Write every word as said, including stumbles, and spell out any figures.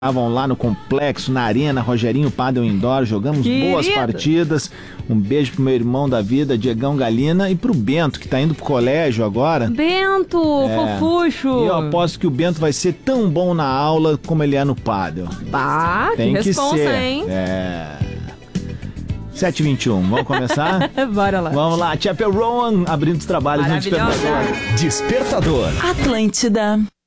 Estavam lá no complexo, na arena, Rogerinho Padel Indoor, jogamos Querido. boas partidas. Um beijo pro meu irmão da vida, Diegão Galina, e pro Bento, que tá indo pro colégio agora. Bento, É. fofucho. E eu aposto que o Bento vai ser tão bom na aula como ele é no Padel. Bah, Tem que que responsa, ser. hein? É. sete e vinte e um, vamos começar? Bora lá. Vamos lá, Tia Rowan abrindo os trabalhos no Maravilhosa. Despertador. Despertador. Atlântida.